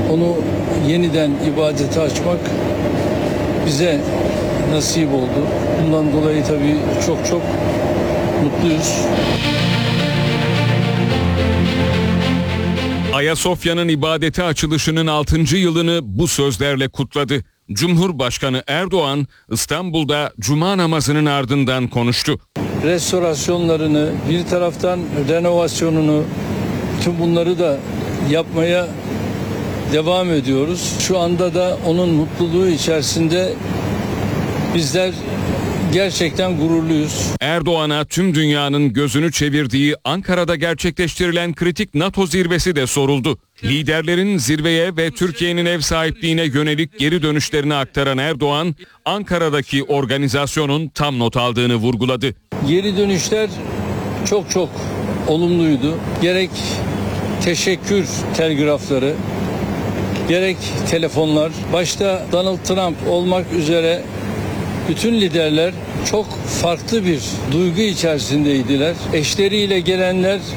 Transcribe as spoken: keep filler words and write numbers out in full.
onu yeniden ibadete açmak bize nasip oldu. Bundan dolayı tabii çok çok mutluyuz. Ayasofya'nın ibadete açılışının altıncı yılını bu sözlerle kutladı. Cumhurbaşkanı Erdoğan İstanbul'da cuma namazının ardından konuştu. Restorasyonlarını, bir taraftan renovasyonunu, tüm bunları da yapmaya devam ediyoruz. Şu anda da onun mutluluğu içerisinde bizler gerçekten gururluyuz. Erdoğan'a tüm dünyanın gözünü çevirdiği Ankara'da gerçekleştirilen kritik NATO zirvesi de soruldu. Liderlerin zirveye ve Türkiye'nin ev sahipliğine yönelik geri dönüşlerini aktaran Erdoğan, Ankara'daki organizasyonun tam not aldığını vurguladı. Geri dönüşler çok çok olumluydu. Gerek teşekkür telgrafları, gerek telefonlar, başta Donald Trump olmak üzere bütün liderler çok farklı bir duygu içerisindeydiler. Eşleriyle gelenler